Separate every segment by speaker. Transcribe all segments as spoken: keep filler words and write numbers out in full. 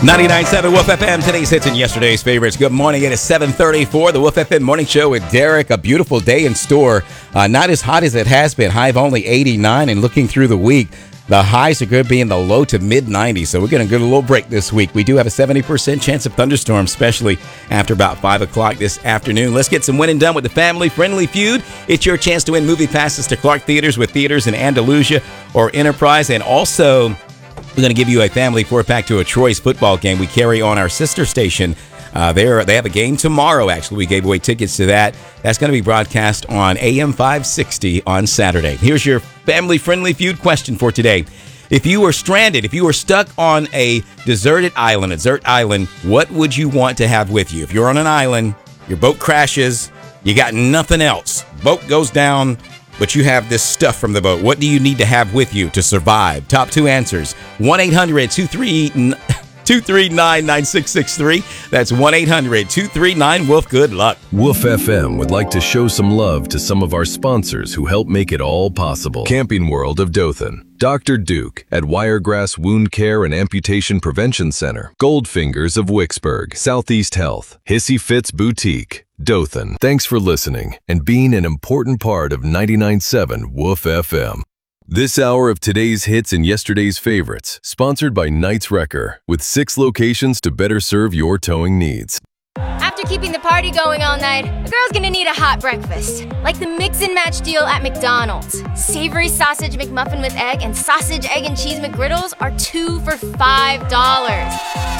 Speaker 1: ninety-nine point seven Wolf F M, today's hits and yesterday's favorites. Good morning. It is seven thirty-four, the Wolf F M Morning Show with Derek. A beautiful day in store. Uh, not as hot as it has been. High of only eighty-nine, and looking through the week, the highs are going to be in the low to mid nineties, so we're going to get a little break this week. We do have a seventy percent chance of thunderstorms, especially after about five o'clock this afternoon. Let's get some winning done with the family-friendly feud. It's your chance to win movie passes to Clark Theaters with theaters in Andalusia or Enterprise, and also we're going to give you a family four-pack to a Troy's football game we carry on our sister station. Uh, they're, they have a game tomorrow, actually. We gave away tickets to that. That's going to be broadcast on A M five sixty on Saturday. Here's your family-friendly feud question for today. If you were stranded, if you were stuck on a deserted island, a desert island, what would you want to have with you? If you're on an island, your boat crashes, you got nothing else. Boat goes down, but you have this stuff from the boat. What do you need to have with you to survive? Top two answers. one eight hundred two three nine nine six six three. That's one eight hundred two three nine wolf. Good luck.
Speaker 2: Wolf F M would like to show some love to some of our sponsors who help make it all possible. Camping World of Dothan, Doctor Duke at Wiregrass Wound Care and Amputation Prevention Center, Goldfingers of Wicksburg, Southeast Health, Hissy Fitz Boutique, Dothan. Thanks for listening and being an important part of ninety-nine point seven Wolf F M. This hour of today's hits and yesterday's favorites, sponsored by Knights Wrecker, with six locations to better serve your towing needs.
Speaker 3: After keeping the party going all night, a girl's gonna need a hot breakfast. Like the mix and match deal at McDonald's. Savory sausage McMuffin with egg and sausage, egg, and cheese McGriddles are two for five dollars.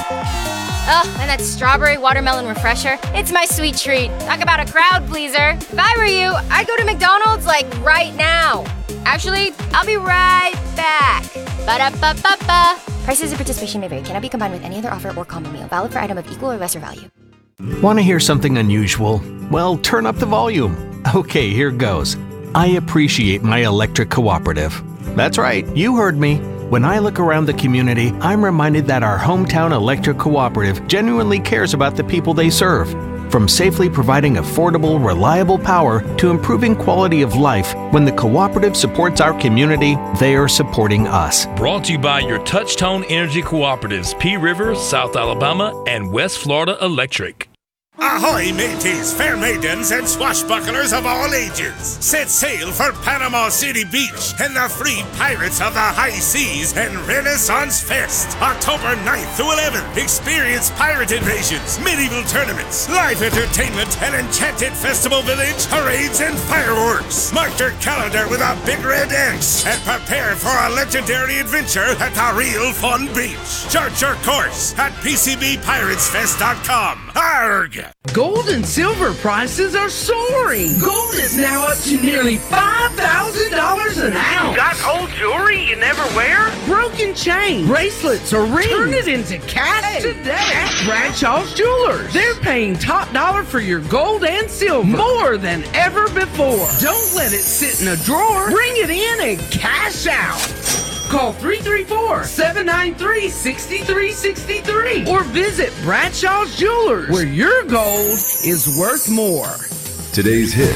Speaker 3: Oh, and that strawberry watermelon refresher, it's my sweet treat. Talk about a crowd pleaser. If I were you, I'd go to McDonald's like right now. Actually, I'll be right back. Ba-da-ba-ba-ba. Prices and participation may vary. Cannot be combined with any other offer or combo meal. Valid for item of equal or lesser value.
Speaker 4: Want to hear something unusual? Well, turn up the volume. Okay, here goes. I appreciate my electric cooperative. That's right, you heard me. When I look around the community, I'm reminded that our hometown electric cooperative genuinely cares about the people they serve. From safely providing affordable, reliable power to improving quality of life, when the cooperative supports our community, they are supporting us.
Speaker 5: Brought to you by your Touchtone Energy Cooperatives, P River, South Alabama, and West Florida Electric.
Speaker 6: Ahoy, mateys, fair maidens, and swashbucklers of all ages. Set sail for Panama City Beach and the free Pirates of the High Seas and Renaissance Fest. October ninth through eleventh. Experience pirate invasions, medieval tournaments, live entertainment, an enchanted festival village, parades, and fireworks. Mark your calendar with a big red X and prepare for a legendary adventure at the Real Fun Beach. Chart your course at P C B pirates fest dot com. Arrgh!
Speaker 7: Gold and silver prices are soaring. Gold is now up to nearly five thousand dollars an ounce.
Speaker 8: Got old jewelry you never wear?
Speaker 7: Broken chain, bracelets, or rings. Turn it into cash today at Bradshaw's Jewelers. They're paying top dollar for your gold and silver, more than ever before. Don't let it sit in a drawer. Bring it in and cash out. Call three three four, seven nine three, six three six three or visit Bradshaw's Jewelers, where your gold is worth more.
Speaker 2: Today's hit.